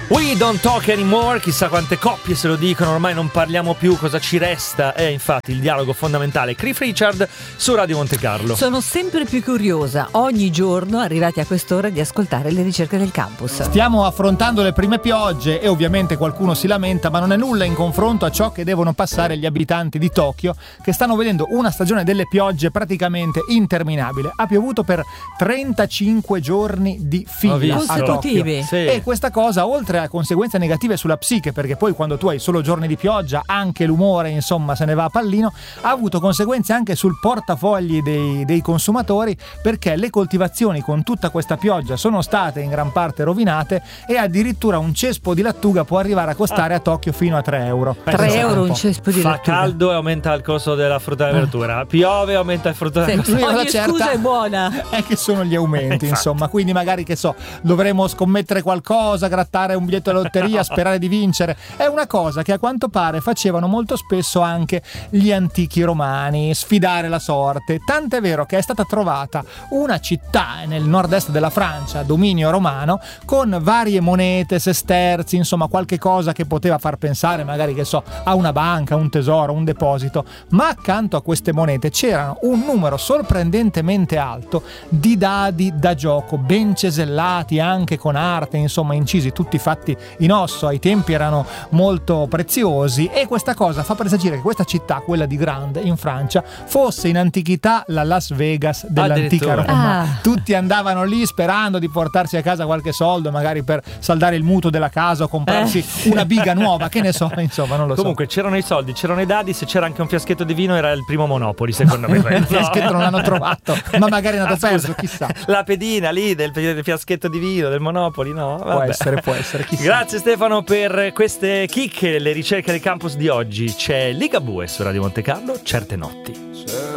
We don't talk anymore, chissà quante coppie se lo dicono, ormai non parliamo più, cosa ci resta? È infatti il dialogo fondamentale. Cliff Richard su Radio Monte Carlo. Sono sempre più curiosa, ogni giorno, arrivati a quest'ora, di ascoltare le ricerche del campus. Stiamo affrontando le prime piogge e ovviamente qualcuno si lamenta, ma non è nulla in confronto a ciò che devono passare gli abitanti di Tokyo, che stanno vedendo una stagione delle piogge praticamente interminabile. Ha piovuto per 35 giorni di fila a Tokyo. Sì. E questa cosa, oltre a conseguenze negative sulla psiche, perché poi quando tu hai solo giorni di pioggia anche l'umore insomma se ne va a pallino, ha avuto conseguenze anche sul portafogli dei consumatori, perché le coltivazioni con tutta questa pioggia sono state in gran parte rovinate e addirittura un cespo di lattuga può arrivare a costare a Tokyo fino a 3 euro. 3 euro un cespo di lattuga. Fa caldo e aumenta il costo della frutta e della verdura, piove e aumenta il frutta e la verdura. Ogni scusa è buona. È che sono gli aumenti insomma, quindi magari che so, dovremo scommettere qualcosa, grattare un biglietto alla lotteria, sperare di vincere. È una cosa che a quanto pare facevano molto spesso anche gli antichi romani, sfidare la sorte, tant'è vero che è stata trovata una città nel nord-est della Francia, dominio romano, con varie monete, sesterzi, insomma qualche cosa che poteva far pensare magari che so a una banca, un tesoro, un deposito, ma accanto a queste monete c'erano un numero sorprendentemente alto di dadi da gioco, ben cesellati, anche con arte, insomma incisi, tutti fatti in osso, ai tempi erano molto preziosi, e questa cosa fa presagire che questa città, quella di Grande in Francia, fosse in antichità la Las Vegas dell'antica Roma. Tutti andavano lì sperando di portarsi a casa qualche soldo, magari per saldare il mutuo della casa o comprarsi una biga nuova, che ne so, insomma, non lo so. Comunque c'erano i soldi, c'erano i dadi, se c'era anche un fiaschetto di vino era il primo Monopoli, secondo me. Il fiaschetto non l'hanno trovato, ma magari è andato perso, chissà. La pedina lì del fiaschetto di vino del Monopoli, no? Vabbè. Può essere, chissà. Grazie Stefano per queste chicche, le ricerche del campus di oggi. C'è Ligabue su Radio Monte Carlo, Certe notti.